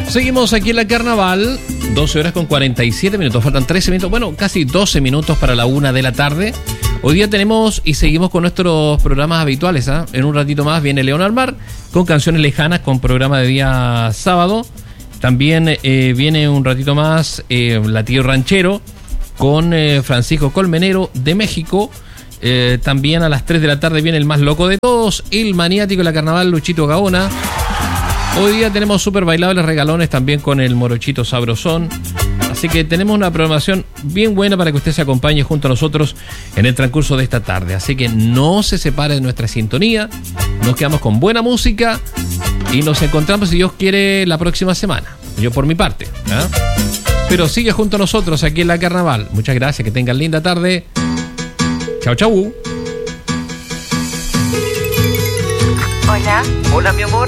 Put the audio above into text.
Seguimos aquí en la Carnaval, 12 horas con 47 minutos, faltan 13 minutos, bueno, casi 12 minutos para la 1 de la tarde. Hoy día tenemos y seguimos con nuestros programas habituales, ¿eh? En un ratito más viene León Almar con canciones lejanas, con programa de día sábado. También viene un ratito más Latido Ranchero con Francisco Colmenero de México. También a las 3 de la tarde viene el más loco de todos, el maniático de la Carnaval, Luchito Gaona. Hoy día tenemos super bailables regalones también con el Morochito Sabrosón. Así que tenemos una programación bien buena para que usted se acompañe junto a nosotros en el transcurso de esta tarde. Así que no se separe de nuestra sintonía. Nos quedamos con buena música y nos encontramos, si Dios quiere, la próxima semana. Yo por mi parte, ¿eh? Pero sigue junto a nosotros aquí en la Carnaval. Muchas gracias, que tengan linda tarde. Chau, chau. Hola. Hola, mi amor.